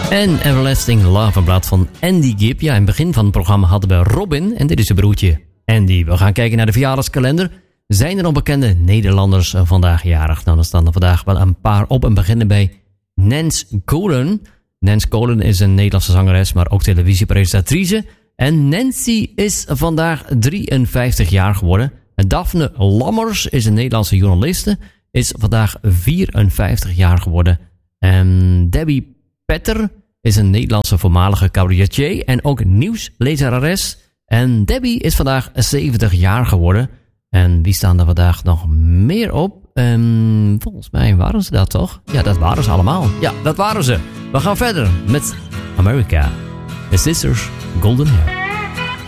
En Everlasting Love, een plaat van Andy Gibb. Ja, in het begin van het programma hadden we Robin en dit is zijn broertje Andy. We gaan kijken naar de verjaardagskalender. Zijn er nog bekende Nederlanders vandaag jarig? Nou, dan staan er vandaag wel een paar op en beginnen bij Nance Colin. Nance Colin is een Nederlandse zangeres, maar ook televisiepresentatrice. En Nancy is vandaag 53 jaar geworden. En Daphne Lammers is een Nederlandse journaliste, is vandaag 54 jaar geworden. En Debbie Petter is een Nederlandse voormalige cabaretier en ook nieuwslezerares. En Debbie is vandaag 70 jaar geworden. En wie staan er vandaag nog meer op? Volgens mij waren ze dat toch? Ja, dat waren ze allemaal. Ja, dat waren ze. We gaan verder met America. The Sisters Golden Hair.